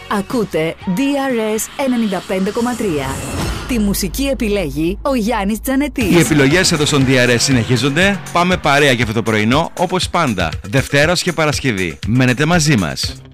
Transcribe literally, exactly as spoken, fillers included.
Ακούτε ντι αρ ες ενενήντα πέντε κόμμα τρία. Τη μουσική επιλέγει ο Γιάννης Τζανετής. Οι επιλογές εδώ στον ντι αρ ες συνεχίζονται. Πάμε παρέα για αυτό το πρωινό όπως πάντα. Δευτέρα και Παρασκευή. Μένετε μαζί μας.